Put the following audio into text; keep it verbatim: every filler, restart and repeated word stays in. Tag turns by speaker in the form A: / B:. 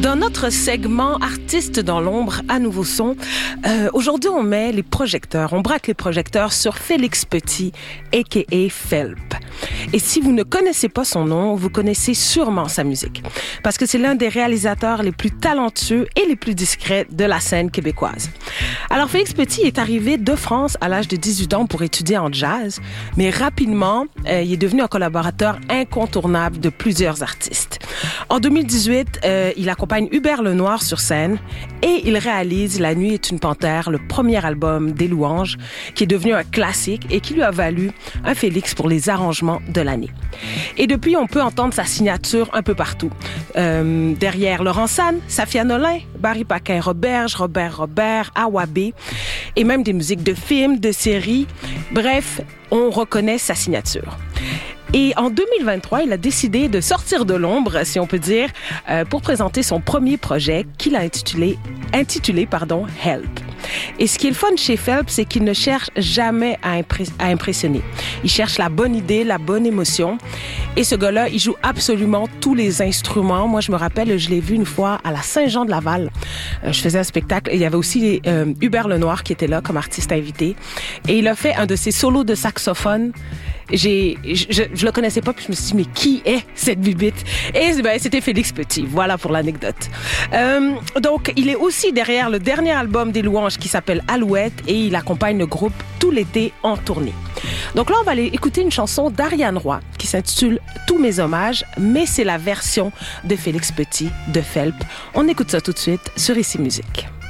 A: Dans notre segment Artistes dans l'ombre à Nouveau Son, euh, aujourd'hui on met les projecteurs, on braque les projecteurs sur Félix Petit, a k a. Felp. Et si vous ne connaissez pas son nom, vous connaissez sûrement sa musique. Parce que c'est l'un des réalisateurs les plus talentueux et les plus discrets de la scène québécoise. Alors Félix Petit est arrivé de France à l'âge de dix-huit ans pour étudier en jazz, mais rapidement, euh, il est devenu un collaborateur incontournable de plusieurs artistes. En deux mille dix-huit, euh, il accompagne Hubert Lenoir sur scène et il réalise La nuit est une panthère, le premier album des Louanges, qui est devenu un classique et qui lui a valu un Félix pour les arrangements de l'année. Et depuis, on peut entendre sa signature un peu partout. Euh, derrière Laurent San, Safia Nolin, Barry Paquin-Roberge, Robert Robert, Awabé, et même des musiques de films, de séries. Bref, on reconnaît sa signature. Et en deux mille vingt-trois, il a décidé de sortir de l'ombre, si on peut dire, euh, pour présenter son premier projet qu'il a intitulé, intitulé pardon, Help. Et ce qui est le fun chez Felp, c'est qu'il ne cherche jamais à, impré- à impressionner. Il cherche la bonne idée, la bonne émotion. Et ce gars-là, il joue absolument tous les instruments. Moi, je me rappelle, je l'ai vu une fois à la Saint-Jean-de-Laval. Euh, je faisais un spectacle et il y avait aussi euh, Hubert Lenoir qui était là comme artiste invité. Et il a fait un de ses solos de saxophone. J'ai, je, je le connaissais pas, puis je me suis dit, mais qui est cette bibite? Et ben, c'était Félix Petit. Voilà pour l'anecdote. Euh, donc, il est aussi derrière le dernier album des Louanges qui s'appelle Alouette et il accompagne le groupe tout l'été en tournée. Donc là, on va aller écouter une chanson d'Ariane Roy qui s'intitule Tous mes hommages, mais c'est la version de Félix Petit de Felp. On écoute ça tout de suite sur Ici Musique.